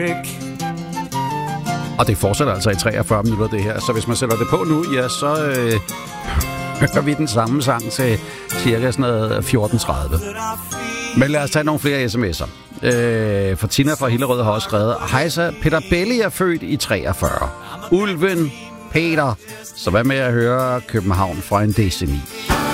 Og det fortsætter altså i 43 minutter, det her. Så hvis man sætter det på nu, ja, så hører vi den samme sang til cirka sådan noget 14.30. Men lad os tage nogle flere sms'er. For Tina fra Hillerød har også skrevet: Hejsa, Peter Belli er født i 43. Ulven, Peter. Så hvad med at høre København fra en DC9?